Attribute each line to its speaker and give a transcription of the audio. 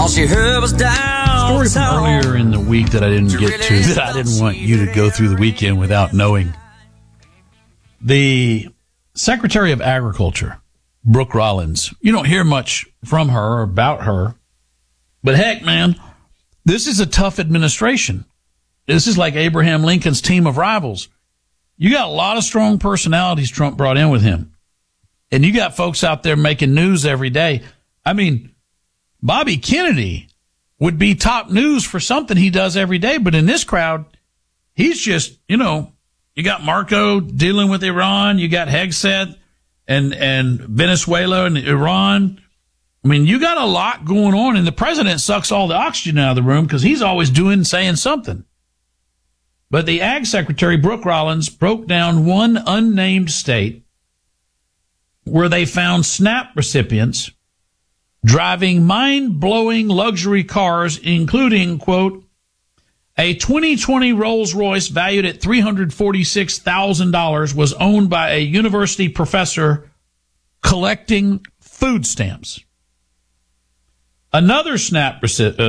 Speaker 1: All she heard was down.
Speaker 2: Story from earlier in the week that I didn't get to, that I didn't want you to go through the weekend without knowing. The Secretary of Agriculture, Brooke Rollins, you don't hear much from her or about her, but heck, man, this is a tough administration. This is like Abraham Lincoln's team of rivals. You got a lot of strong personalities Trump brought in with him. And you got folks out there making news every day. I mean, Bobby Kennedy would be top news for something he does every day. But in this crowd, he's just, you got Marco dealing with Iran. You got Hegseth and Venezuela and Iran. I mean, you got a lot going on, and the president sucks all the oxygen out of the room because he's always saying something. But the Ag Secretary, Brooke Rollins, broke down one unnamed state where they found SNAP recipients driving mind-blowing luxury cars, including, quote, a 2020 Rolls-Royce valued at $346,000 was owned by a university professor collecting food stamps. Another SNAP